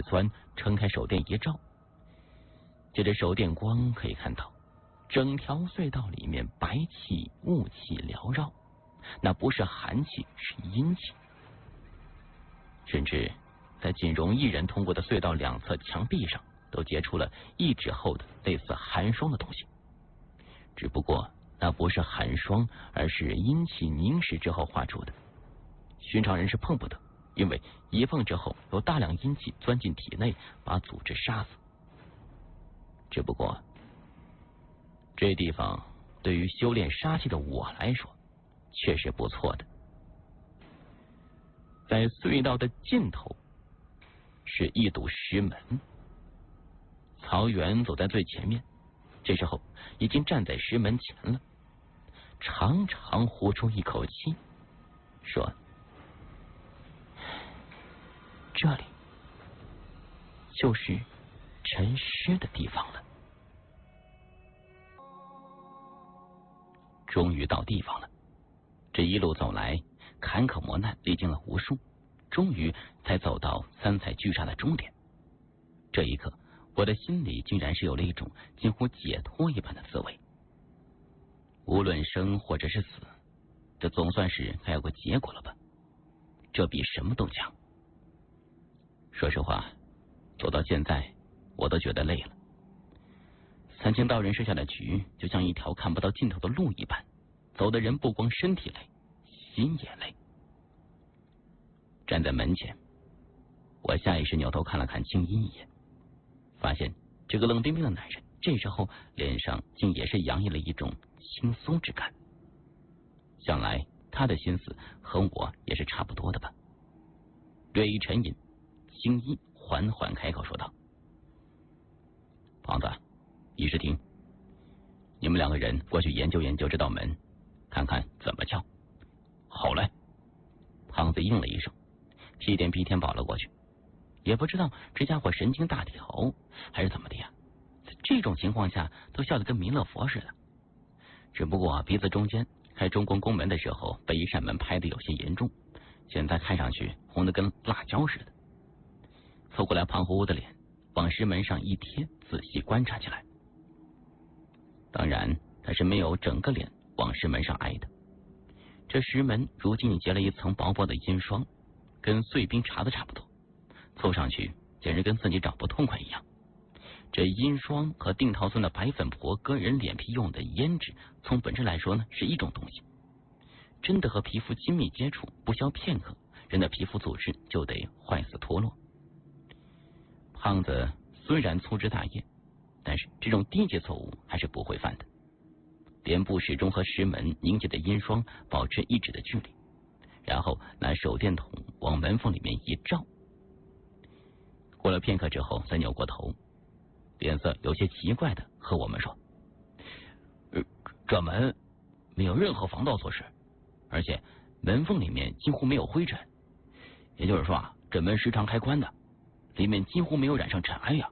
钻，撑开手电一照，借着手电光可以看到，整条隧道里面白气雾气缭绕，那不是寒气，是阴气。甚至在仅容一人通过的隧道两侧墙壁上，都结出了1指厚的类似寒霜的东西。只不过那不是寒霜，而是阴气凝实之后化出的。寻常人是碰不得，因为一碰之后有大量阴气钻进体内，把组织杀死。只不过这地方对于修炼杀气的我来说确实不错的。在隧道的尽头是一堵石门，曹元走在最前面，这时候已经站在石门前了，长长呼出一口气，说：“这里就是沉尸的地方了。”终于到地方了，这一路走来，坎坷磨难历经了无数，终于才走到3彩巨煞的终点。这一刻，我的心里竟然是有了一种近乎解脱一般的滋味。无论生或者是死，这总算是该有个结果了吧？这比什么都强。说实话，走到现在，我都觉得累了。三清道人设下的局，就像一条看不到尽头的路一般，走的人不光身体累，心也累。站在门前，我下意识扭头看了看青衣一眼，发现这个冷冰冰的男人这时候脸上竟也是洋溢了一种轻松之感。想来他的心思和我也是差不多的吧。略一沉吟，青衣缓缓开口说道：“胖子，议事厅，你们2个人过去研究研究这道门，看看怎么撬。”“好嘞。”胖子应了一声，屁颠屁颠跑了过去。也不知道这家伙神经大条还是怎么的呀，在这种情况下都笑得跟弥勒佛似的。只不过鼻子中间开中宫宫门的时候被一扇门拍得有些严重，现在看上去红得跟辣椒似的。凑过来胖乎乎的脸往石门上一贴，仔细观察起来。当然他是没有整个脸往石门上挨的，这石门如今已结了一层薄薄的阴霜，跟碎冰碴子差不多，凑上去简直跟自己找不痛快一样。这阴霜和定陶村的白粉婆割人脸皮用的胭脂，从本质来说呢是一种东西。真的和皮肤亲密接触，不消片刻，人的皮肤组织就得坏死脱落。胖子虽然粗枝大叶，但是这种低级错误还是不会犯的。脸部始终和石门凝结的阴霜保持1指的距离，然后拿手电筒往门缝里面一照。过了片刻之后，再扭过头，脸色有些奇怪的和我们说：“这门没有任何防盗措施，而且门缝里面几乎没有灰尘，也就是说啊，这门时常开关的，里面几乎没有染上尘埃呀。”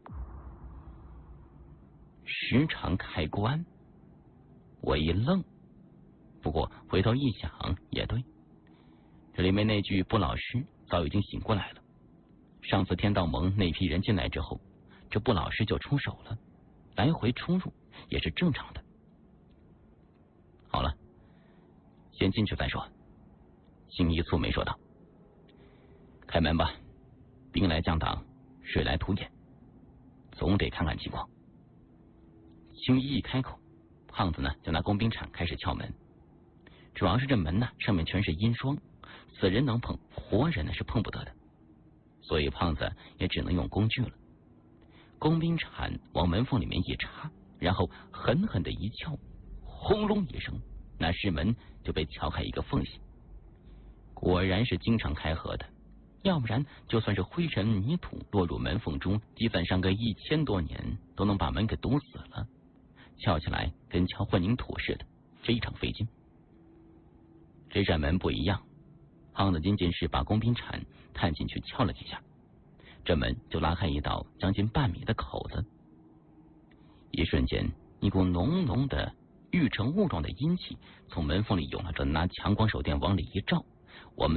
时常开关？我一愣，不过回头一想也对，这里面那具不老师早已经醒过来了。上次天道盟那批人进来之后，这不老师就出手了，来回出入也是正常的。好了，先进去再说。青衣蹙眉说道：“开门吧，兵来将挡，水来土掩，总得看看情况。”青衣一开口，胖子呢就拿工兵铲开始撬门。主要是这门呢上面全是阴霜，死人能碰，活人呢是碰不得的，所以胖子也只能用工具了。工兵铲往门缝里面一插，然后狠狠的一撬，轰隆一声，那石门就被撬开一个缝隙。果然是经常开合的，要不然就算是灰尘泥土落入门缝中，积攒上个1000多年，都能把门给堵死了。撬起来跟撬混凝土似的，非常费劲。这扇门不一样，胖子仅仅是把工兵铲探进去撬了几下，这门就拉开一道将近半米的口子。一瞬间，一股浓浓的郁成雾状的阴气从门缝里涌了着，拿强光手电往里一照，